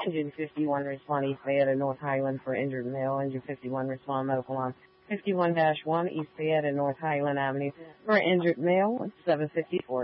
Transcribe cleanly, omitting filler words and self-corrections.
Engine 51 respond East Fayette North Highland for injured male. Engine 51 respond medical on 51-1 East Fayette North Highland Avenue for injured male. 754.